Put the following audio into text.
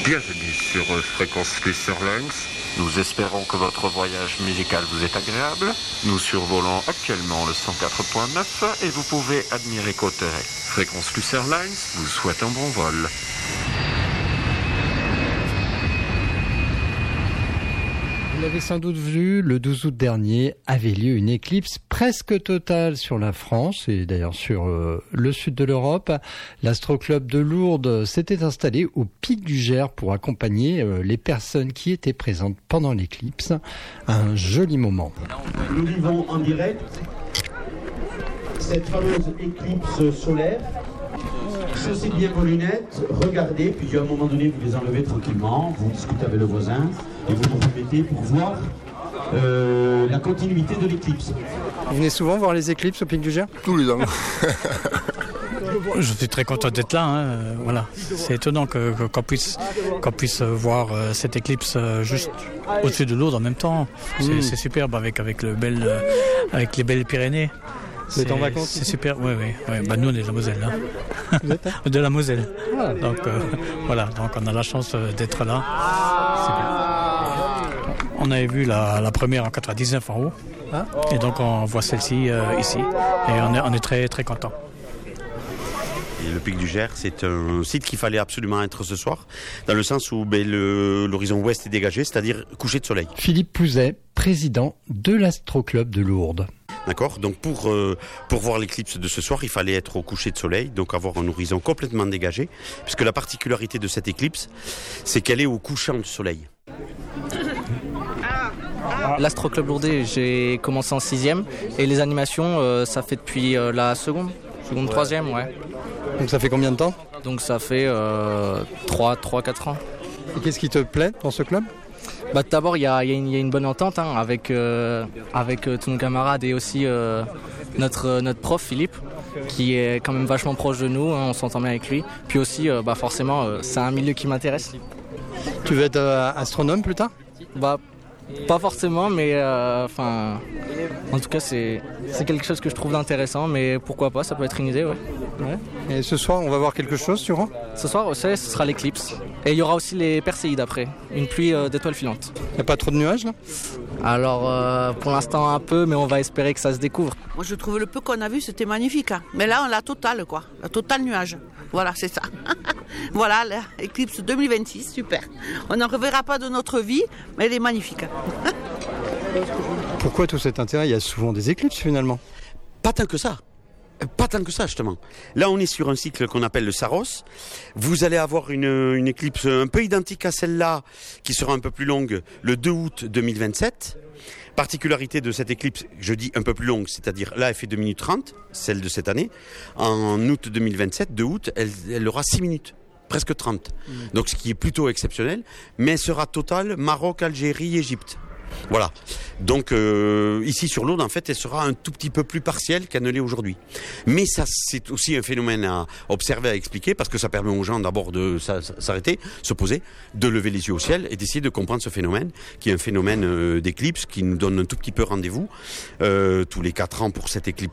Bienvenue sur Fréquence Plus Airlines. Nous espérons que votre voyage musical vous est agréable. Nous survolons actuellement le 104.9 et vous pouvez admirer Cauterets. Fréquence Plus Airlines vous souhaite un bon vol. Vous l'avez sans doute vu, le 12 août dernier avait lieu une éclipse presque totale sur la France et d'ailleurs sur le sud de l'Europe. L'Astro-Club de Lourdes s'était installé au Pic du Gers pour accompagner les personnes qui étaient présentes pendant l'éclipse. Un joli moment. Nous vivons en direct cette fameuse éclipse solaire. Chaussez bien vos lunettes, regardez, puis à un moment donné vous les enlevez tranquillement, vous discutez avec le voisin et vous vous remettez pour voir la continuité de l'éclipse. Vous venez souvent voir les éclipses au Pic du Gers ? Tous les ans. Je suis très content d'être là. Voilà. C'est étonnant qu'on puisse voir cette éclipse juste au-dessus de Lourdes en même temps. C'est superbe avec les belles Pyrénées. Vous êtes en vacances ? C'est super, oui. Bah, nous, on est de la Moselle. Là. Vous êtes de la Moselle. Ah. Donc, voilà. Donc, on a la chance d'être là. On avait vu la première en 99 en haut. Ah. Et donc, on voit celle-ci ici. Et on est très, très contents. Et le Pic du Gers, c'est un site qu'il fallait absolument être ce soir, dans le sens où l'horizon ouest est dégagé, c'est-à-dire coucher de soleil. Philippe Pouzet, président de l'Astro-Club de Lourdes. D'accord. Donc pour voir l'éclipse de ce soir, il fallait être au coucher de soleil, donc avoir un horizon complètement dégagé, puisque la particularité de cette éclipse, c'est qu'elle est au couchant du soleil. L'Astro-Club Lourdais, j'ai commencé en 6e et les animations, ça fait depuis la seconde, troisième, ouais. Donc ça fait combien de temps ? Donc ça fait 3-4 ans. Et qu'est-ce qui te plaît dans ce club ? Bah, d'abord, il y a une bonne entente avec tous nos camarades et aussi notre prof Philippe, qui est quand même vachement proche de nous, on s'entend bien avec lui. Puis aussi, forcément, c'est un milieu qui m'intéresse. Tu veux être astronome plus tard ? Pas forcément, mais en tout cas, c'est quelque chose que je trouve d'intéressant, mais pourquoi pas, ça peut être une idée, ouais. Et ce soir, on va voir quelque chose sûrement ? Ce soir, ce sera l'éclipse. Et il y aura aussi les Perséides après, une pluie d'étoiles filantes. Il n'y a pas trop de nuages là ? Alors, pour l'instant un peu, mais on va espérer que ça se découvre. Moi, je trouve le peu qu'on a vu, c'était magnifique. Hein. Mais là, on a la totale, quoi. La totale nuage. Voilà, c'est ça. Voilà, l'éclipse 2026, super. On n'en reverra pas de notre vie, mais elle est magnifique. Pourquoi tout cet intérêt ? Il y a souvent des éclipses finalement. Pas tant que ça. Pas tant que ça, justement. Là, on est sur un cycle qu'on appelle le Saros. Vous allez avoir une éclipse un peu identique à celle-là, qui sera un peu plus longue, le 2 août 2027. Particularité de cette éclipse, je dis un peu plus longue, c'est-à-dire là, elle fait 2 minutes 30, celle de cette année. En août 2027, 2 août, elle aura 6 minutes. Presque 30. Donc, ce qui est plutôt exceptionnel. Mais elle sera totale Maroc, Algérie, Égypte. Voilà. Donc ici sur Lourdes, en fait, elle sera un tout petit peu plus partielle qu'elle ne l'est aujourd'hui. Mais ça, c'est aussi un phénomène à observer, à expliquer, parce que ça permet aux gens d'abord de s'arrêter, se poser, de lever les yeux au ciel et d'essayer de comprendre ce phénomène, qui est un phénomène d'éclipse, qui nous donne un tout petit peu rendez-vous tous les 4 ans pour cette éclipse